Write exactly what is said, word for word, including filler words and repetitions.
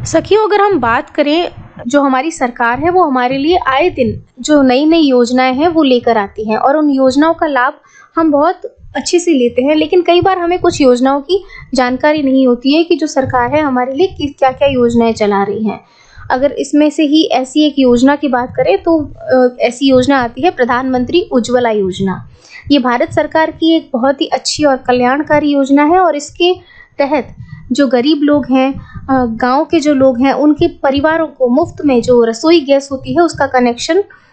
सखियों, अगर हम बात करें, जो हमारी सरकार है वो हमारे लिए आए दिन जो नई-नई योजनाएँ हैं वो लेकर आती हैं और उन योजनाओं का लाभ हम बहुत अच्छे से लेते हैं। लेकिन कई बार हमें कुछ योजनाओं की जानकारी नहीं होती है कि जो सरकार है हमारे लिए कि क्या-क्या योजनाएँ चला रही हैं। अगर इसमें से ही ऐसी एक योजना की बात करें तो अ, ऐसी योजना आती है प्रधानमंत्री उज्ज्वला योजना। ये भारत सरकार की एक बहुत ही अच्छी और कल्याणकारी योजना है और इसके तहत जो गरीब लोग हैं, अ, गाँव के जो लोग हैं, उनके परिवारों को मुफ्त में जो रसोई गैस होती है उसका कनेक्शन